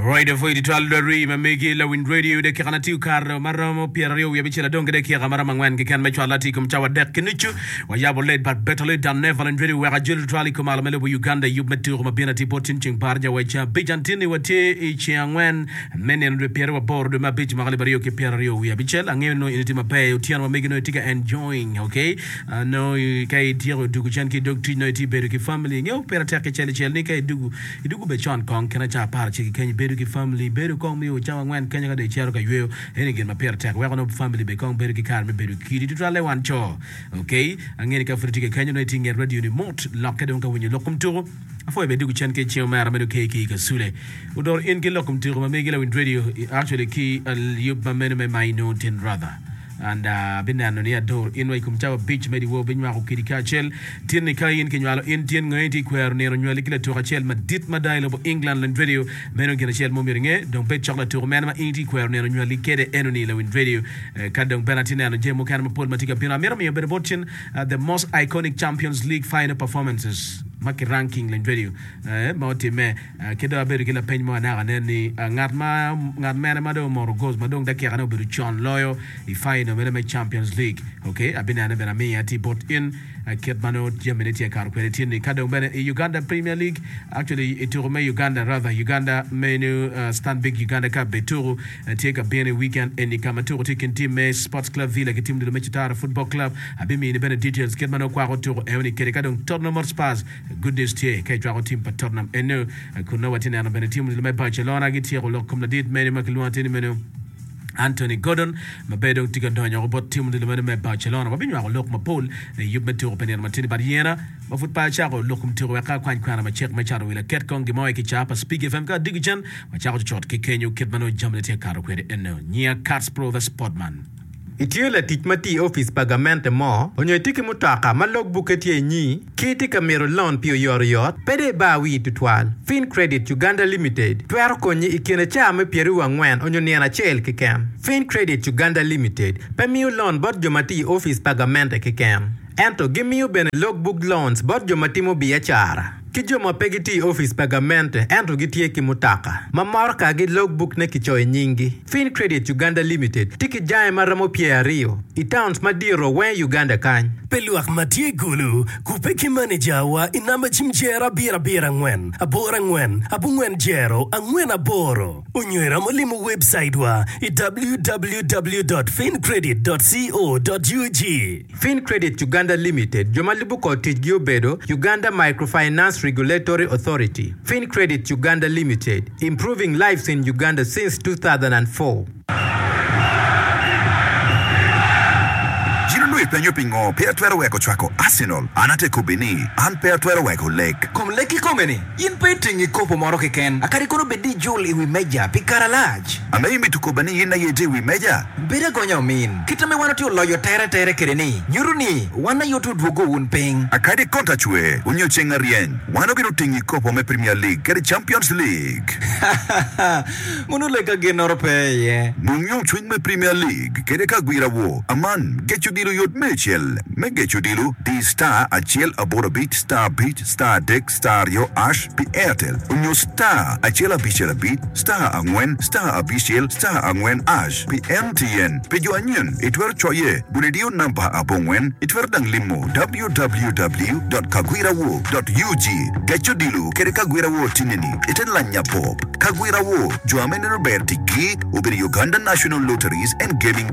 Radio for it all the rim megi la win radio de kanati kar maramo pierio ya bichela donge de kia mara mangwan ke kan me chala ti kum chawa dek kinichu wa yabo led but better late than never in radio wa jil trali kumala mele Uganda yub metu ma bina ti potin ching parja wa cha bijantini wa te ichiangwen menen de pierwa board ma bij magali bario ke pierio ya bichela ngeno initi ma pay utian wa megi no tika enjoying okay no kai tiro dugu chan ki dog ti no ti beru ki family ngeo pera take chele ni kai dugu be chon kong kana cha par chi ken beru ki family beru kong mi o chawa ngwan kenya ga de chero ka yeo ene gen ma pera take wa no family be kong beru ki kar me beru ki di trale wan cho okay angeni ka friti ke kenya no tinge radio ni mot lokke don ka wonyo lokum turo afo be dugu chan ke cheo mara me do ke ki ka sule udor in ke lokum turo ma me gela win radio actually ki yub ma me my no tin rather and binano ni ador inway kumtawa beach medi wo binwa ko kidika chel tin ni kayin kenwalo in tin ngati kwer ne ronyo likile to chel madit madailo bo England land radio meno gena chel momiringe donc be chokla to men ma inti kwer ne ronyo likede enoni la win radio kadong benatina no jemo kan pol matika pina mero mi be botin the most iconic Champions League final performances maki ranking land radio mawti me kedo aberu kila penmo na ni ngatma ma do mor goes madong dakira no be John Loyo ifai no mele Champions League okay abina na me ati bot in ketmano jemeneti kar kweleti ni kadong bene Uganda Premier League actually iturome Uganda menu stand big Uganda Cup beturu take a bene weekend and ikamaturu taking team Sports Club Villa ke team de Mechitara Football Club abimi ni bene details ketmano kwa roturu eni kere kadong Tottenham Hotspur good days tie kai twa team pa Tottenham eno kuno watina na bene team de Barcelona gitiero lokum na dit menu makluantini menu Anthony Gordon mabedo tika donyo robot team de me Barcelona wabinyo ko lok mapol yub metu ko penir matini bariena ma football chako lokum tiro ka kwana ma check ma charo wila ket kong gimoy ki chapa speak FM ka digijan ma chako chot ke kenyo ketmano jamlete karo kwede eno nia Cards Pro the Sportman Itiyola titmati office pagamente mo onyo tiki mutaka malog buketi nyi kiti kamero loan pio yoriot pede bawi tutwal Fin Credit Uganda Limited twero konyi ikene chame pieru wangwen onyo niana chel kikem Fin Credit Uganda Limited pemiu loan bot jomati office pagamente kikem ento gimiu bene logbook loans bot jomati mo biachara Kijoma pegiti office pagamente ento gitie kimutaka. Mamarka gi logbook ne kichoy nyingi. Fin Credit Uganda Limited tiki jae maramo Rio. Itowns madiro wen Uganda kany. Peluak matie gulu kupeki manager wa inamba chimjera bira ngwen. Abora ngwen, abungwen jero angwen aboro. Unywera molimu website wa www.fincredit.co.ug. Fin Credit Uganda Limited jomalibu ko tijgio bedo Uganda Microfinance Regulatory Authority. Fin Credit Uganda Limited, improving lives in Uganda since 2004. Penyo pingo per twero weko chwako Arsenal anate kubini an per twero weko leg kom leki komeni yin peting ikopo moro keken akari kono bedi jul iwi meja pikara large amei mitukubani ina yeti wi meja beda gonyo min kitame wana tiyo loyo tere kereni nyuruni wana yotu dwogo un ping akadi konta chwe unyo chenga rien wana biro tingi kopo me Premier League kere Champions League munu lega genoro peye munyo chwing me Premier League kere kagwira wo aman get you dilo yot Mitchell, Megechu Dilu, D star Achel Abora Beat, Star Beat, Star Deck, Star Yo Ash, P Airtel, Unyo Star Achela Bichela Beat, Star Angwen, Star Abichel, Star Angwen Ash, P MTN, P Joanyon, Itwer Choye, Bunedio number Abongwen, Itwer Dang Limo, www.kagwirawo.ug, Gecho Dilu, Kerekagwirawo Tinini, Iten Lanya Bob, Kagwirawo, Joamen Roberti Ki, Uberi Uganda National Lotteries and Gaming